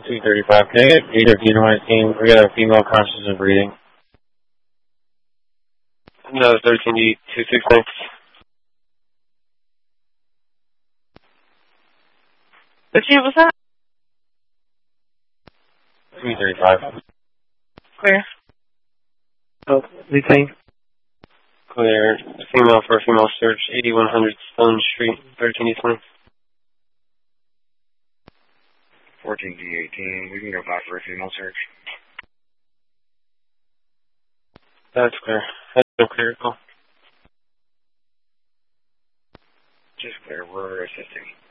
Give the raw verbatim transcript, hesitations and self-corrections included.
two thirty-five. Can I get Peter Peter on my team? We got a female conscious of breathing. No, thirteen D two six nine. What unit was that? three thirty-five. Clear. Oh, anything? Clear. Female for female search, eighty-one hundred Stone Street, thirteen D twenty. fourteen D eighteen, we can go back for a female search. That's clear. That's no clear call. Just clear, we're assisting.